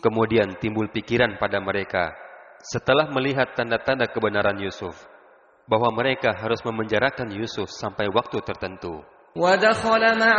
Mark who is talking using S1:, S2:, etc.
S1: Kemudian timbul pikiran pada mereka setelah melihat tanda-tanda kebenaran Yusuf, bahwa mereka harus memenjarakan Yusuf sampai waktu tertentu.